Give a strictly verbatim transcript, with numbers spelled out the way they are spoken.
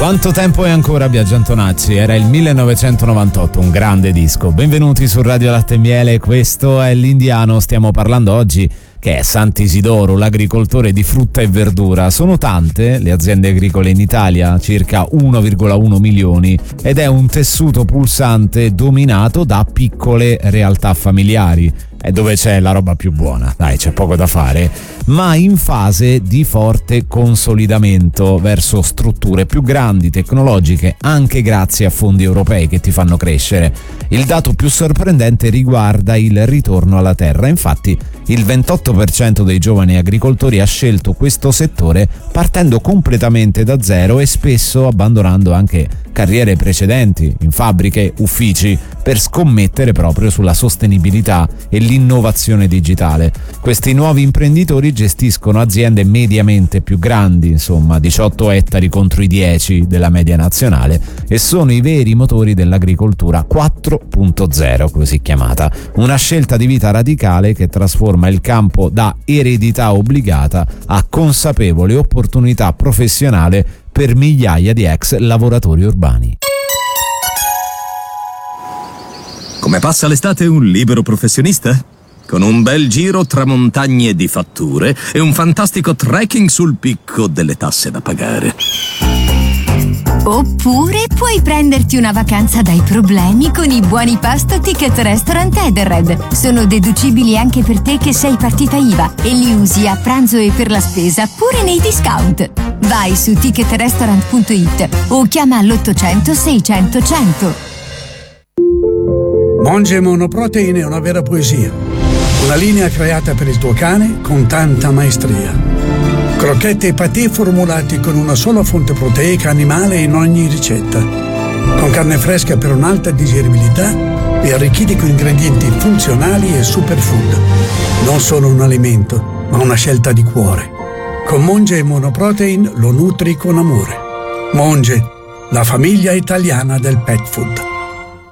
Quanto tempo è ancora, Biagio Antonacci? Era il millenovecentonovantotto, un grande disco. Benvenuti su Radio Latte e Miele, questo è l'Indiano. Stiamo parlando oggi che è Sant'Isidoro, l'agricoltore di frutta e verdura. Sono tante le aziende agricole in Italia, circa uno virgola uno milioni, ed è un tessuto pulsante dominato da piccole realtà familiari. È dove c'è la roba più buona, dai, c'è poco da fare, ma in fase di forte consolidamento verso strutture più grandi, tecnologiche, anche grazie a fondi europei che ti fanno crescere. Il dato più sorprendente riguarda il ritorno alla terra. Infatti il ventotto per cento dei giovani agricoltori ha scelto questo settore partendo completamente da zero e spesso abbandonando anche carriere precedenti in fabbriche, uffici, per scommettere proprio sulla sostenibilità e l'innovazione digitale. Questi nuovi imprenditori gestiscono aziende mediamente più grandi, insomma diciotto ettari contro i dieci della media nazionale, e sono i veri motori dell'agricoltura quattro punto zero, così chiamata, una scelta di vita radicale che trasforma il campo da eredità obbligata a consapevole opportunità professionale per migliaia di ex lavoratori urbani. Come passa l'estate un libero professionista? Con un bel giro tra montagne di fatture e un fantastico trekking sul picco delle tasse da pagare. Oppure puoi prenderti una vacanza dai problemi con i buoni pasto Ticket Restaurant Edenred. Sono deducibili anche per te che sei partita I V A e li usi a pranzo e per la spesa pure nei discount. Vai su ticket restaurant punto it o chiama l'ottocento seicento cento. Monge Monoprotein è una vera poesia. Una linea creata per il tuo cane con tanta maestria. Crocchette e patè formulati con una sola fonte proteica animale in ogni ricetta. Con carne fresca per un'alta digeribilità e arricchiti con ingredienti funzionali e superfood. Non solo un alimento, ma una scelta di cuore. Con Monge Monoprotein lo nutri con amore. Monge, la famiglia italiana del pet food.